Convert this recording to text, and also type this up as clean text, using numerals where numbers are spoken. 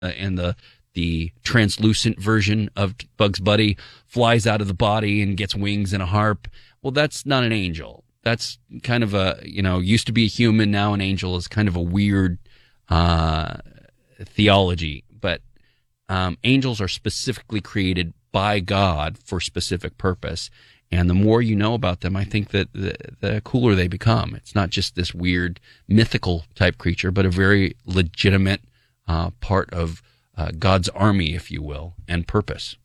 and the translucent version of Bugs Bunny flies out of the body and gets wings and a harp. Well, that's not an angel. That's kind of used to be a human, now an angel is kind of a weird theology. But angels are specifically created by God for specific purpose. And the more you know about them, I think that the cooler they become. It's not just this weird mythical type creature, but a very legitimate part of God's army, if you will, and purpose.